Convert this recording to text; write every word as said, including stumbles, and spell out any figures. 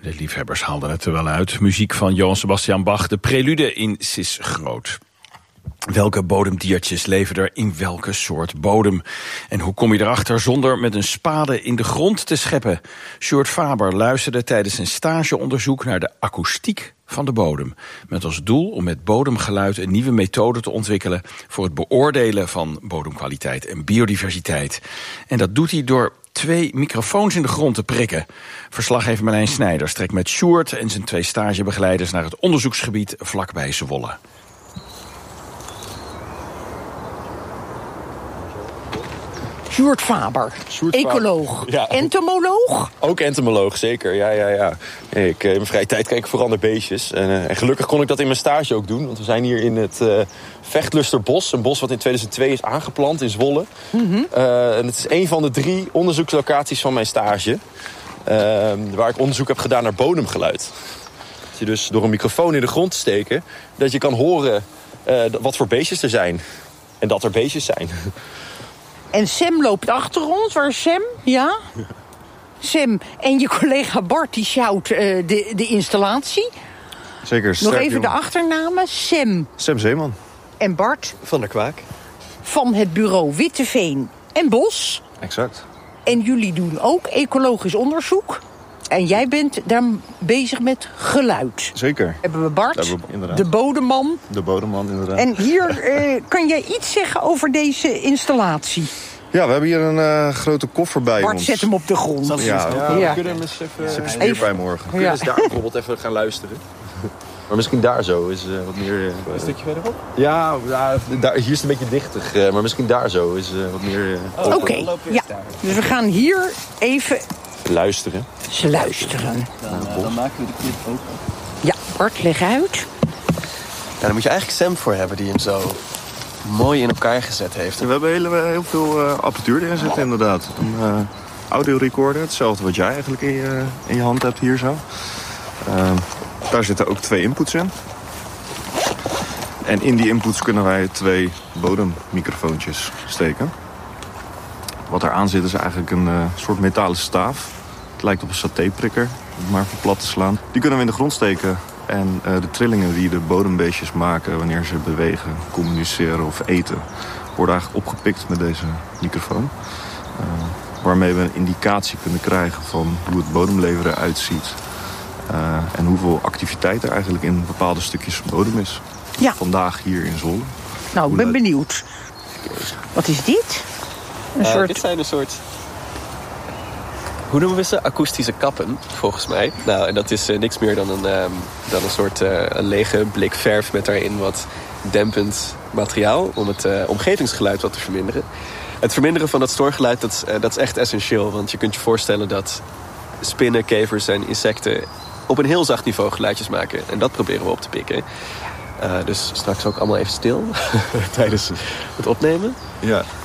De liefhebbers haalden het er wel uit. Muziek van Johann Sebastian Bach, de prelude in Cis Groot. Welke bodemdiertjes leven er in welke soort bodem? En hoe kom je erachter zonder met een spade in de grond te scheppen? Sjoerd Faber luisterde tijdens een stageonderzoek naar de akoestiek van de bodem. Met als doel om met bodemgeluid een nieuwe methode te ontwikkelen voor het beoordelen van bodemkwaliteit en biodiversiteit. En dat doet hij door twee microfoons in de grond te prikken. Verslaggever Marlijn Snijders trekt met Sjoerd en zijn twee stagebegeleiders naar het onderzoeksgebied vlakbij Zwolle. Sjoerd Faber, Sjoerd ecoloog, Faber. Ja. entomoloog. Ook entomoloog, zeker. Ja, ja, ja. Ik, in mijn vrije tijd kijk ik vooral naar beestjes. En, uh, en gelukkig kon ik dat in mijn stage ook doen. Want we zijn hier in het uh, Vechtlusterbos. Een bos wat in tweeduizend twee is aangeplant in Zwolle. Mm-hmm. Uh, en het is een van de drie onderzoekslocaties van mijn stage. Uh, waar ik onderzoek heb gedaan naar bodemgeluid. Dat je dus door een microfoon in de grond te steken, dat je kan horen uh, wat voor beestjes er zijn. En dat er beestjes zijn. En Sam loopt achter ons. Waar is Sam? Ja? Sam en je collega Bart die sjouwt uh, de, de installatie. Zeker. Nog even de achternamen. Sam. Sam Zeeman. En Bart. Van der Kwaak. Van het bureau Witteveen en Bos. Exact. En jullie doen ook ecologisch onderzoek. En jij bent daar bezig met geluid. Zeker. Hebben we Bart, Hebben we, inderdaad. de bodemman. De bodemman, inderdaad. En hier, uh, kan jij iets zeggen over deze installatie? Ja, we hebben hier een uh, grote koffer bij Bart, ons. zet hem op de grond. Ja, Ja, Ja. we kunnen hem eens even... Zit spier bij morgen. We kunnen eens daar bijvoorbeeld even gaan luisteren. Maar misschien daar zo is uh, wat meer... Uh, Een stukje verderop? Ja, ja daar, hier is het een beetje dichtig. Uh, maar misschien daar zo is uh, wat meer... Uh, Oké, okay. Ja. Dus we gaan hier even luisteren. Ze luisteren. Dan, uh, dan maken we de clip open. Ja, Bart, leg uit. Ja, daar moet je eigenlijk Sam voor hebben die hem zo mooi in elkaar gezet heeft. We hebben heel, heel veel uh, apparatuur erin zitten, inderdaad. Een uh, audiorecorder, hetzelfde wat jij eigenlijk in je, in je hand hebt hier zo. Uh, daar zitten ook twee inputs in. En in die inputs kunnen wij twee bodemmicrofoontjes steken. Wat eraan zit is eigenlijk een uh, soort metalen staaf. Het lijkt op een satéprikker, om het maar voor plat te slaan. Die kunnen we in de grond steken. En uh, de trillingen die de bodembeestjes maken wanneer ze bewegen, communiceren of eten, worden eigenlijk opgepikt met deze microfoon. Uh, waarmee we een indicatie kunnen krijgen van hoe het bodemleven eruit ziet. Uh, en hoeveel activiteit er eigenlijk in bepaalde stukjes bodem is. Ja. Vandaag hier in Zwolle. Nou, ik ben benieuwd. Wat is dit? Een Uh, soort... Dit zijn een soort... Hoe noemen we ze? Akoestische kappen, volgens mij. Nou, en dat is uh, niks meer dan een, um, dan een soort uh, een lege blik verf met daarin wat dempend materiaal om het uh, omgevingsgeluid wat te verminderen. Het verminderen van dat stoorgeluid, dat, uh, dat is echt essentieel. Want je kunt je voorstellen dat spinnen, kevers en insecten op een heel zacht niveau geluidjes maken. En dat proberen we op te pikken. Uh, dus straks ook allemaal even stil tijdens het opnemen. Ja,